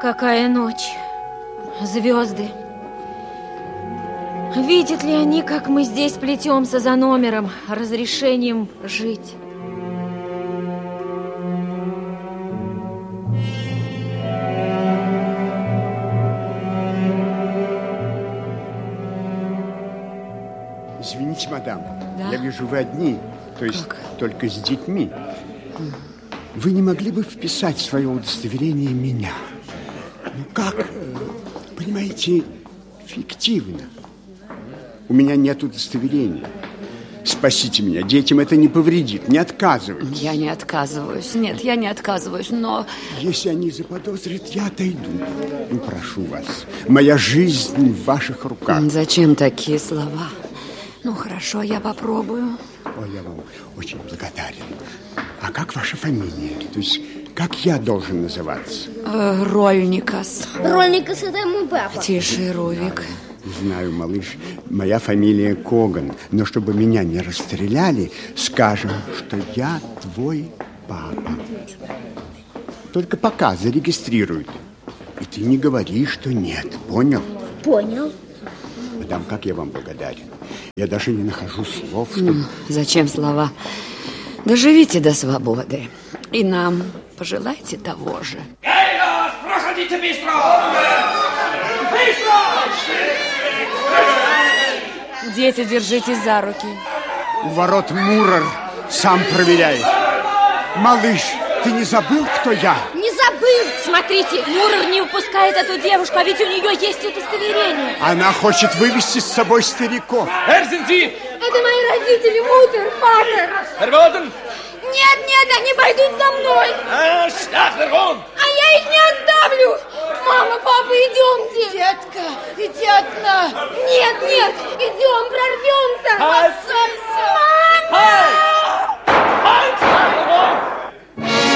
Какая ночь. Звезды. Видят ли они, как мы здесь плетемся за номером, разрешением жить? Извините, мадам, да? Я вижу, вы одни, то есть как? Только с детьми. Вы не могли бы вписать в свое удостоверение меня? Ну как, понимаете, фиктивно. У меня нет удостоверения. Спасите меня, детям это не повредит, не отказывайтесь. Я не отказываюсь, нет, я не отказываюсь, но... Если они заподозрят, я отойду. Ну, прошу вас, моя жизнь в ваших руках. Зачем такие слова? Ну, хорошо, я попробую. Ой, я вам очень благодарен. А как ваша фамилия? То есть, как я должен называться? Рольникас. Рольникас, это мой папа. Тише, Ровик. Знаю, малыш, моя фамилия Коган. Но чтобы меня не расстреляли, скажем, что я твой папа. Только пока зарегистрируют. И ты не говори, что нет. Понял? Понял. Мадам, как я вам благодарен. Я даже не нахожу слов, чтобы... Зачем слова? Доживите до свободы. И нам пожелайте того же. Гейгас, проходите быстро! Быстро! Дети, держитесь за руки. У ворот Мурар сам проверяет. Малыш, ты не забыл, кто я? Не забыл. Смотрите, Мурар не выпускает эту девушку, а ведь у нее есть удостоверение. Она хочет вывести с собой стариков. Wer sind Sie? Это мои родители, Мутер, Патер. Verboten? Нет, они пойдут за мной. Schlag verboten! А я их не оставлю. Мама, папа, идемте. Детка, иди одна. Нет, идем, прорвемся. Halt!